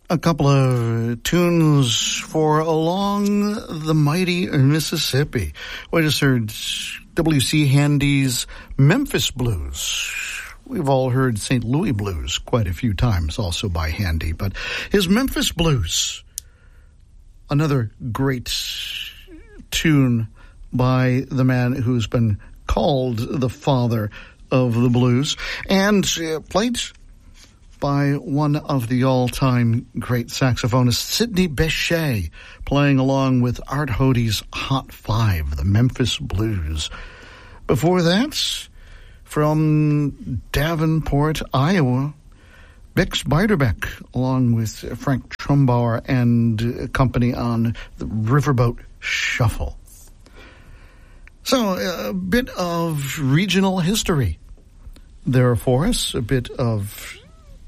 A couple of tunes for Along the Mighty Mississippi. We just heard W.C. Handy's Memphis Blues. We've all heard St. Louis Blues quite a few times, also by Handy. But his Memphis Blues, another great tune by the man who's been called the father of the blues, and played by one of the all-time great saxophonists, Sidney Bechet, playing along with Art Hode's Hot Five, the Memphis Blues. Before that, from Davenport, Iowa, Bix Beiderbecke, along with Frank Trumbauer and company on the Riverboat Shuffle. So, a bit of regional history there for us, a bit of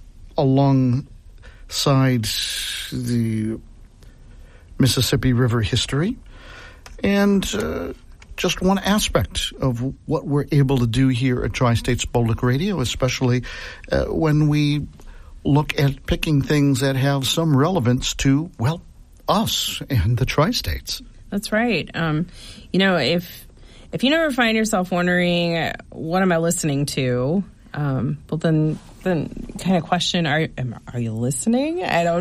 alongside the Mississippi River history, and just one aspect of what we're able to do here at Tri-States Public Radio, especially when we look at picking things that have some relevance to, well, us and the Tri-States. That's right. If you never find yourself wondering, what am I listening to? Well, then kind of question, are you listening? I don't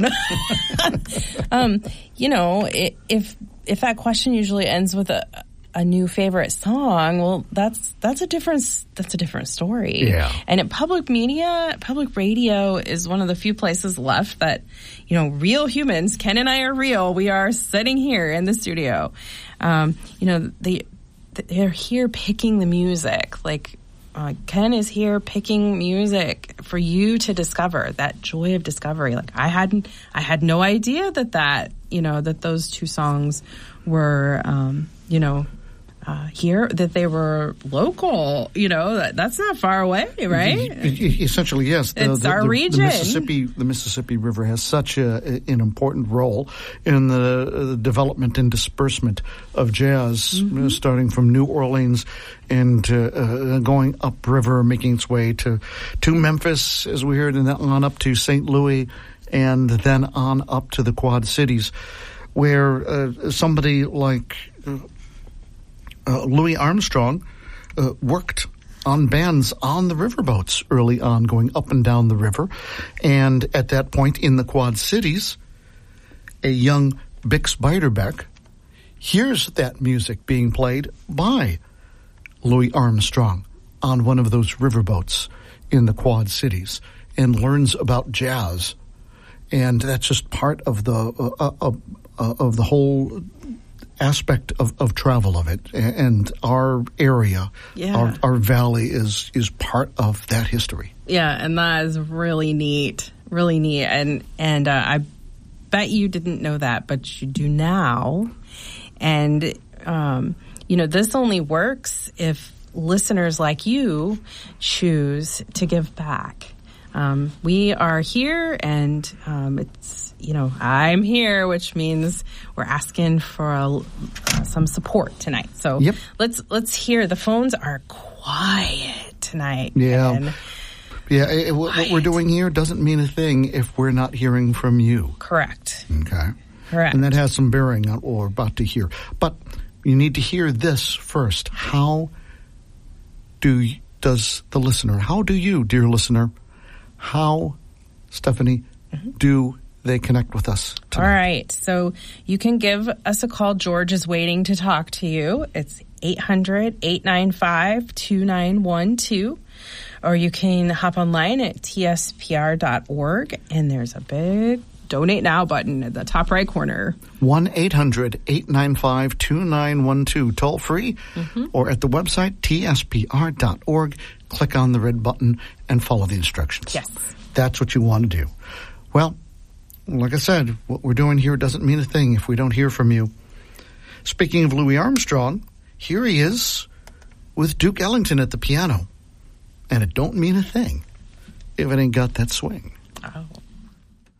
know. If that question usually ends with a new favorite song, well, that's a different story. Yeah. And at public radio is one of the few places left that, real humans, Ken and I are real. We are sitting here in the studio. They're here picking the music. Like, Ken is here picking music for you to discover, that joy of discovery. Like, I had no idea that those two songs were, here, that they were local. That's not far away, right? Essentially, yes. It's our region. The Mississippi River has such an important role in the development and disbursement of jazz, starting from New Orleans and going upriver, making its way to Memphis, as we heard, and then on up to St. Louis, and then on up to the Quad Cities, where somebody like Louis Armstrong worked on bands on the riverboats early on, going up and down the river. And at that point in the Quad Cities, a young Bix Beiderbecke hears that music being played by Louis Armstrong on one of those riverboats in the Quad Cities and learns about jazz. And that's just part of the whole aspect of travel of it, and our area, our valley is part of that history. Yeah, and that is really neat, and I bet you didn't know that, but you do now. And this only works if listeners like you choose to give back. We are here, and it's, I'm here, which means we're asking for some support tonight. So let's hear. The phones are quiet tonight. Yeah. Yeah, what we're doing here doesn't mean a thing if we're not hearing from you. Correct. Okay. Correct. And that has some bearing on what we're about to hear. But you need to hear this first. How do you, dear listener, how, Stephanie, do they connect with us tonight? All right. So you can give us a call. George is waiting to talk to you. It's 800-895-2912. Or you can hop online at tspr.org, and there's a big Donate Now button at the top right corner. 1-800-895-2912, toll free, or at the website tspr.org. Click on the red button and follow the instructions. Yes. That's what you want to do. Well, like I said, what we're doing here doesn't mean a thing if we don't hear from you. Speaking of Louis Armstrong, here he is with Duke Ellington at the piano. And it don't mean a thing if it ain't got that swing. Oh.